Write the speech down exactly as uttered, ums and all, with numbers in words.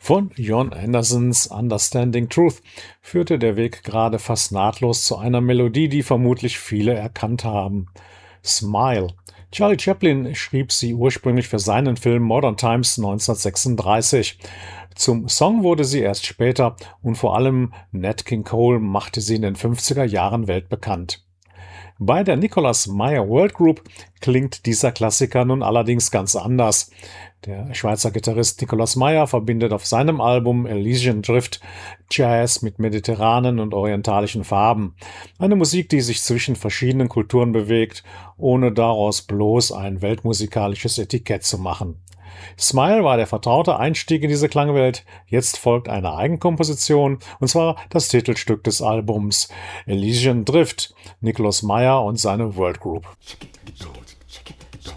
Von Jon Andersons Understanding Truth führte der Weg gerade fast nahtlos zu einer Melodie, die vermutlich viele erkannt haben. Smile. Charlie Chaplin schrieb sie ursprünglich für seinen Film Modern Times neunzehnhundertsechsunddreißig. Zum Song wurde sie erst später und vor allem Nat King Cole machte sie in den fünfziger Jahren weltbekannt. Bei der Nicholas Meyer World Group klingt dieser Klassiker nun allerdings ganz anders. Der Schweizer Gitarrist Nicholas Meyer verbindet auf seinem Album Elysian Drift Jazz mit mediterranen und orientalischen Farben. Eine Musik, die sich zwischen verschiedenen Kulturen bewegt, ohne daraus bloß ein weltmusikalisches Etikett zu machen. Smile war der vertraute Einstieg in diese Klangwelt. Jetzt folgt eine Eigenkomposition, und zwar das Titelstück des Albums Elysian Drift, Nicholas Meyer und seine World Group.